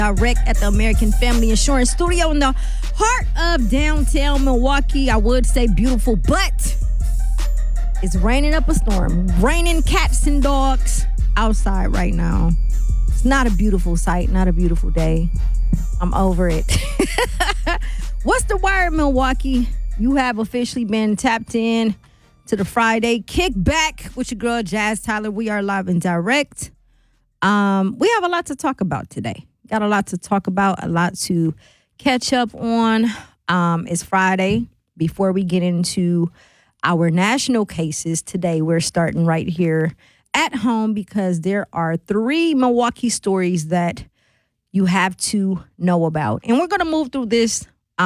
Direct at the American Family Insurance Studio in the heart of downtown Milwaukee. I would say beautiful, but it's raining up a storm. Raining cats and dogs outside right now. It's not a beautiful sight, not a beautiful day. I'm over it. What's the wire, Milwaukee? You have officially been tapped in to the Friday Kickback with your girl, Jazz Tyler. We are live and direct. We have a lot to talk about today. Got a lot to talk about, a lot to catch up on. It's Friday. Before we get into our national cases today, we're starting right here at home because there are 3 Milwaukee stories that you have to know about. And we're going to move through this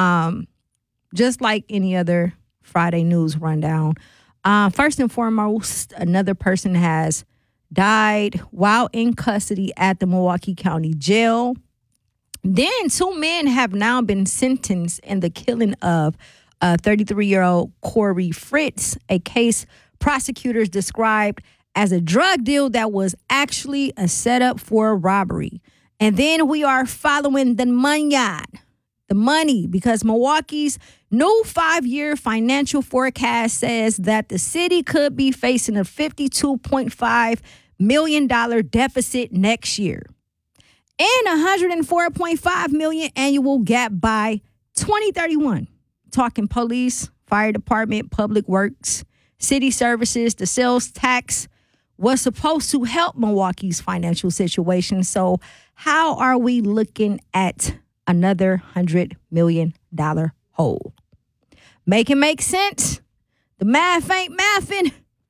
just like any other Friday news rundown. First and foremost, another person has died while in custody at the Milwaukee County Jail. Then 2 men have now been sentenced in the killing of 33-year-old Corey Fritz, a case prosecutors described as a drug deal that was actually a setup for a robbery. And then we are following the money, because Milwaukee's new 5-year financial forecast says that the city could be facing a $52.5 million deficit next year and $104.5 million annual gap by 2031. Talking police, fire department, public works, city services, the sales tax was supposed to help Milwaukee's financial situation. So how are we looking at another $100 million hole? Make it make sense? The math ain't mathing.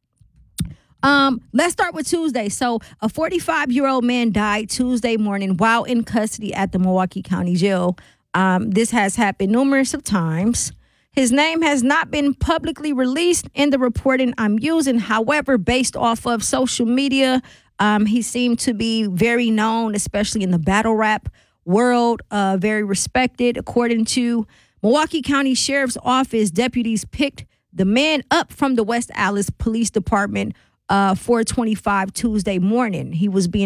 Let's start with Tuesday. So a 45-year-old man died Tuesday morning while in custody at the Milwaukee County Jail. This has happened numerous of times. His name has not been publicly released in the reporting I'm using. However, based off of social media, he seemed to be very known, especially in the battle rap world, very respected. According to Milwaukee County Sheriff's Office, deputies picked the man up from the West Allis Police Department 425 Tuesday morning. He was being